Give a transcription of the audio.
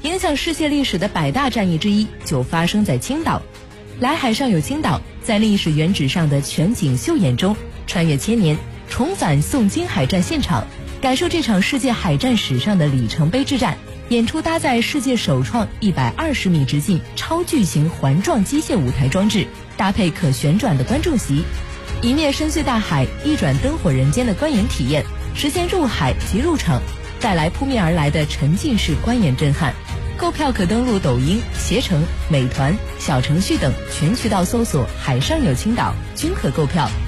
影响世界历史的百大战役之一就发生在青岛。来海上有青岛，在历史原址上的全景秀演中，穿越千年，重返宋金海战现场，感受这场世界海战史上的里程碑之战。演出搭载世界首创120米直径超巨型环状机械舞台装置，搭配可旋转的观众席，一面深邃大海，一转灯火人间的观演体验，实现入海即入场，带来扑面而来的沉浸式观演震撼。购票可登录抖音、携程、美团、小程序等全渠道搜索“海上有青岛”，均可购票。